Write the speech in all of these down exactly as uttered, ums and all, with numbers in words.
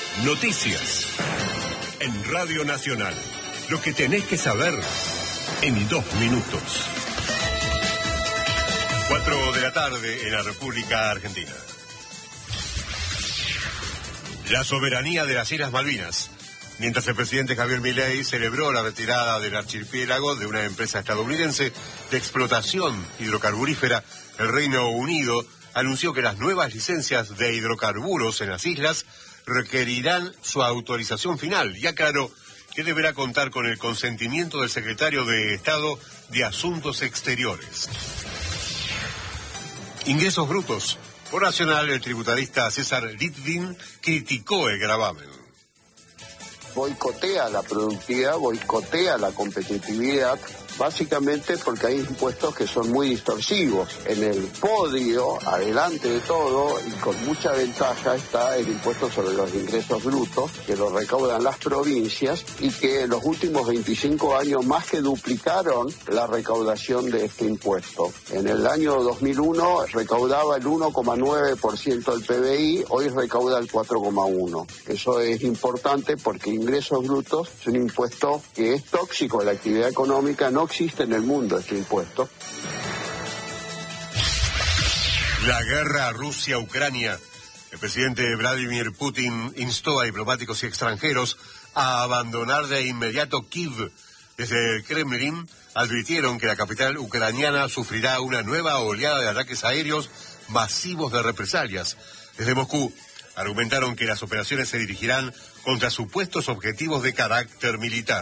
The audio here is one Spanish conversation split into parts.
Noticias. En Radio Nacional. Lo que tenés que saber en dos minutos. Cuatro de la tarde en la República Argentina. La soberanía de las Islas Malvinas. Mientras el presidente Javier Milei celebró la retirada del archipiélago de una empresa estadounidense de explotación hidrocarburífera, el Reino Unido anunció que las nuevas licencias de hidrocarburos en las islas requerirán su autorización final y aclaró que deberá contar con el consentimiento del secretario de Estado de Asuntos Exteriores. Ingresos brutos. Por Nacional, el tributarista César Litvin criticó el gravamen. Boicotea la productividad, boicotea la competitividad, básicamente porque hay impuestos que son muy distorsivos. En el podio, adelante de todo, y con mucha ventaja, está el impuesto sobre los ingresos brutos, que lo recaudan las provincias, y que en los últimos veinticinco años más que duplicaron la recaudación de este impuesto. En el año dos mil uno recaudaba el uno coma nueve por ciento del P B I, hoy recauda el cuatro coma uno por ciento. Eso es importante porque ingresos brutos es un impuesto que es tóxico a la actividad económica, no existe en el mundo este impuesto. La guerra Rusia-Ucrania. El presidente Vladimir Putin instó a diplomáticos y extranjeros a abandonar de inmediato Kiev. Desde el Kremlin advirtieron que la capital ucraniana sufrirá una nueva oleada de ataques aéreos masivos de represalias. Desde Moscú argumentaron que las operaciones se dirigirán contra supuestos objetivos de carácter militar.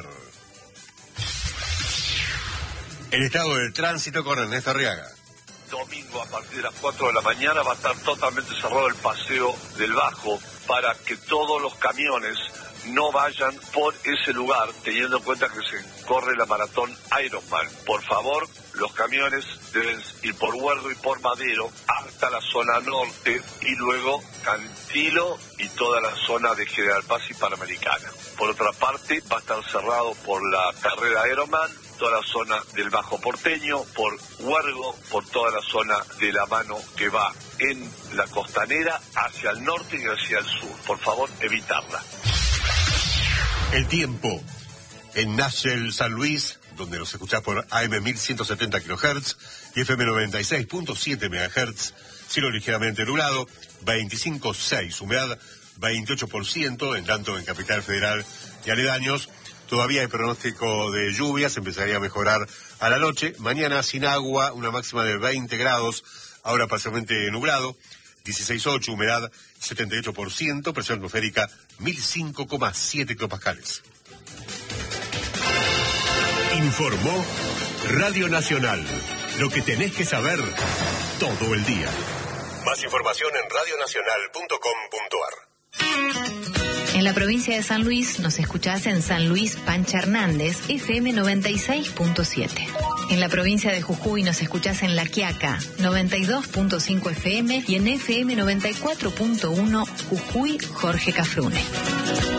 El estado del tránsito con Ernesto Arriaga. Domingo a partir de las cuatro de la mañana va a estar totalmente cerrado el paseo del Bajo para que todos los camiones no vayan por ese lugar, teniendo en cuenta que se corre la maratón Ironman. Por favor, los camiones deben ir por Huerdo y por Madero hasta la zona norte y luego Cantilo y toda la zona de General Paz y Panamericana. Por otra parte, va a estar cerrado por la carrera Ironman, toda la zona del Bajo Porteño, por Huergo, por toda la zona de la mano que va en la costanera hacia el norte y hacia el sur. Por favor, evitarla. El tiempo. En Nashville, San Luis, donde nos escuchás por A M mil ciento setenta kilohertz y F M noventa y seis punto siete megahertz, cielo ligeramente nublado, veinticinco punto seis, humedad veintiocho por ciento, en tanto en Capital Federal y aledaños. Todavía hay pronóstico de lluvias, empezaría a mejorar a la noche. Mañana sin agua, una máxima de veinte grados, ahora parcialmente nublado, dieciséis punto ocho, humedad setenta y ocho por ciento, presión atmosférica mil cinco coma siete hectopascales. Informó Radio Nacional. Lo que tenés que saber todo el día. Más información en radio nacional punto com punto a r. En la provincia de San Luis nos escuchás en San Luis Pancha Hernández, F M noventa y seis punto siete. En la provincia de Jujuy nos escuchás en La Quiaca, noventa y dos punto cinco F M y en F M noventa y cuatro punto uno Jujuy Jorge Cafrune.